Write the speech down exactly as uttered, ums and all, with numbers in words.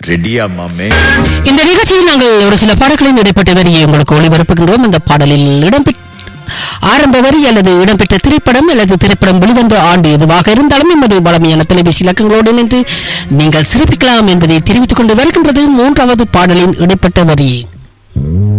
ரெடியா மாமே? இந்த நிகழ்ச்சியில் நாங்கள் ஒரு சில பாடல்களின் இடைப்பட்ட வரியை உங்களுக்கு ஒளிபரப்புகின்றோம். இந்த பாடலில் இடம்பெற்ற ஆரம்ப வரி அல்லது இடம்பெற்ற திரைப்படம் அல்லது திரைப்படம் வெளிவந்த ஆண்டு எதுவாக இருந்தாலும் எமது வளமையான தொலைபேசி இலக்கங்களோடு இணைந்து நீங்கள் சிறப்பிக்கலாம் என்பதை தெரிவித்துக் கொண்டு வருகின்றது மூன்றாவது பாடலின் இடைப்பட்ட வரி.